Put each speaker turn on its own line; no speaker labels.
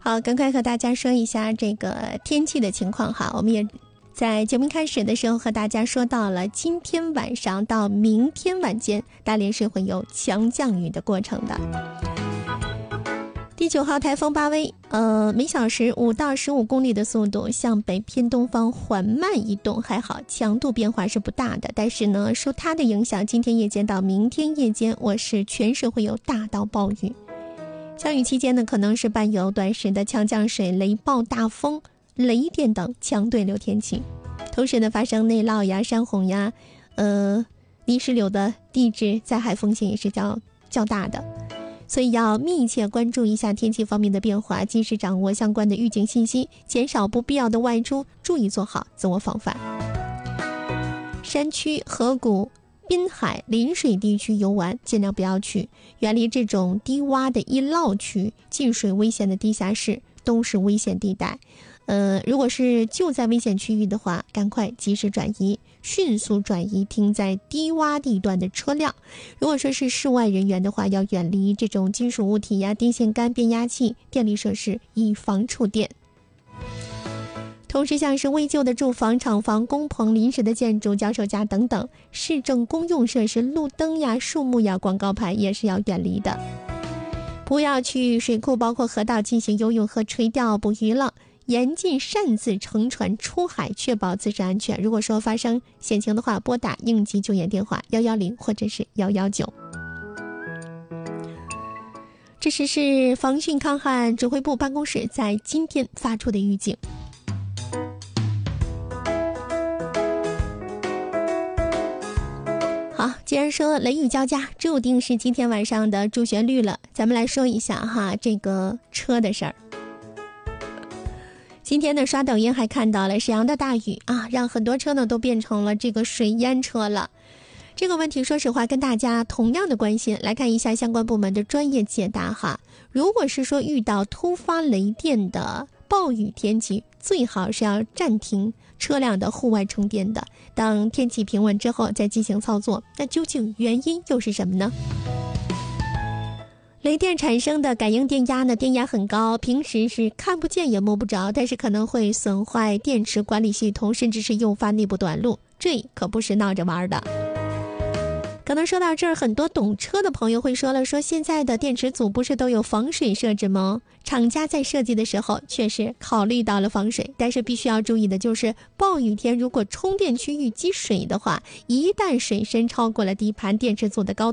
好，赶快和大家说一下这个天气的情况哈。我们也在节目开始的时候和大家说到了，今天晚上到明天晚间，大连是会有强降雨的过程的。第9号台风巴威，每小时5到15公里的速度向北偏东方缓慢移动，还好强度变化是不大的。但是呢，受它的影响，今天夜间到明天夜间，我市全市会有大到暴雨。降雨期间呢，可能是伴有短时的强降水、雷暴大风、雷电等强对流天气，同时呢，发生内涝呀、山洪呀、泥石流的地质灾害风险也是较大的。所以要密切关注一下天气方面的变化，及时掌握相关的预警信息，减少不必要的外出，注意做好自我防范。山区、河谷、滨海、临水地区游玩尽量不要去，远离这种低洼的易涝区、进水危险的地下室都是危险地带。如果是就在危险区域的话，赶快及时转移，迅速转移停在低洼地段的车辆。如果说是室外人员的话，要远离这种金属物体呀、电线杆、变压器、电力设施，以防触电。同时像是危旧的住房、厂房、工棚、临时的建筑、脚手架等等市政公用设施，路灯呀、树木呀、广告牌也是要远离的。不要去水库包括河道进行游泳和垂钓捕鱼了，严禁擅自乘船出海，确保自身安全。如果说发生险情的话，拨打应急救援电话110或者是119。这是防汛抗旱指挥部办公室在今天发出的预警。好，既然说雷雨交加，注定是今天晚上的主旋律了，咱们来说一下哈这个车的事儿。今天呢，刷抖音还看到了沈阳的大雨啊，让很多车呢都变成了这个水淹车了。这个问题说实话跟大家同样的关心，来看一下相关部门的专业解答哈。如果是说遇到突发雷电的暴雨天气，最好是要暂停车辆的户外充电的，等天气平稳之后再进行操作。那究竟原因又是什么呢？雷电产生的感应电压呢，电压很高，平时是看不见也摸不着，但是可能会损坏电池管理系统，甚至是诱发内部短路，这可不是闹着玩的。可能说到这儿，很多懂车的朋友会说了，说现在的电池组不是都有防水设置吗？厂家在设计的时候确实考虑到了防水，但是必须要注意的就是暴雨天如果充电区域积水的话，一旦水深超过了底盘电池组的高